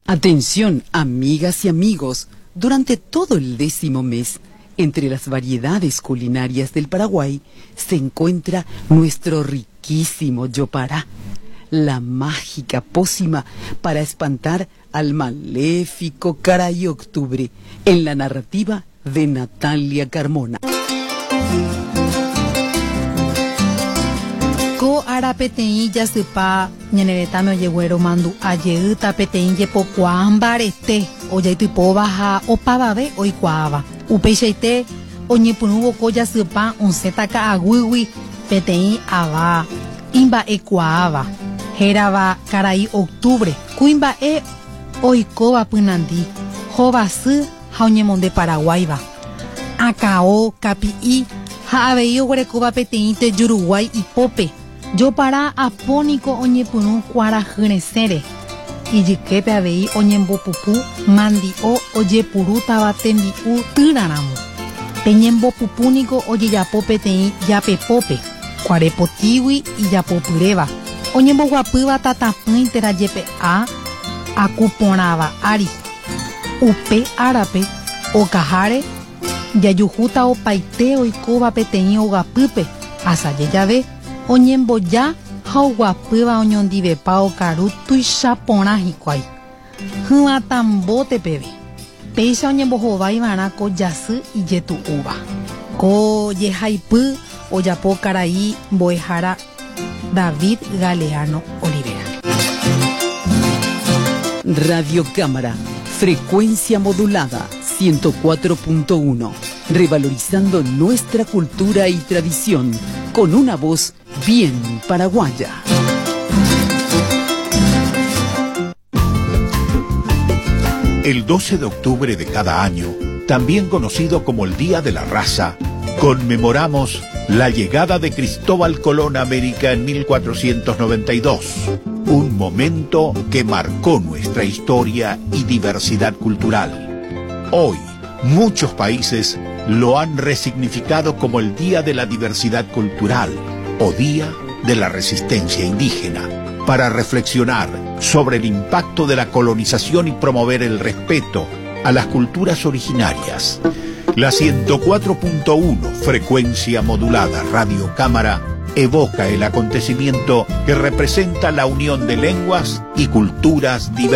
Atención, amigas y amigos, durante todo el 10º mes, entre las variedades culinarias del Paraguay, se encuentra nuestro riquísimo yopará, la mágica pócima para espantar al maléfico Caray Octubre, en la narrativa de Natalia Carmona. Ko arapetein yasýpa ñaneretãme ojeguero mandu ajey tapetein jepokuaambarete ojaituipóva ha opavave oikuaáva. Upeichaite oñepyrũvoko jasýpa osẽta ka'aguygui peteĩ ava imba'ekuaáva. Hérava Karai Octubre. Kuimba'e oikóva pynandi, hovasy ha oñemonde Paraguáiva. Akao, kapi'i ha avei oguerekóva peteĩ Uruguay ipópe. Yopará apóniko oñepyrũ kuarahyresére. Ijyképe avei oñembopupu mandi'o ojepurútava tembi'u týraramo. Peñembopupúniko ojejapo peteĩ japepópe, kuarepotígui ijapopyréva. Oñemboguapýva tatapỹi terajepe'a akuporãva ári. Upe árape okaháre jajuhúta opaite oikóva peteĩ ogapýpe asaje jave oñemboja ha oguapýva oñondivepa okaru tuichaporã hikuái. Hyvatãmbóte peve. Péicha oñembohovaivarã ko jasy ijetu'úva. Ko jehaipy ojapo karai mbo'ehára David Galeano Olivera. Radio Cámara, frecuencia modulada 104.1, revalorizando nuestra cultura y tradición con una voz bien paraguaya. El 12 de octubre de cada año, también conocido como el Día de la Raza, conmemoramos la llegada de Cristóbal Colón a América en 1492, un momento que marcó nuestra historia y diversidad cultural. Hoy, muchos países lo han resignificado como el Día de la Diversidad Cultural o Día de la Resistencia Indígena, para reflexionar sobre el impacto de la colonización y promover el respeto a las culturas originarias. La 104.1 frecuencia modulada Radio Cámara evoca el acontecimiento que representa la unión de lenguas y culturas diversas.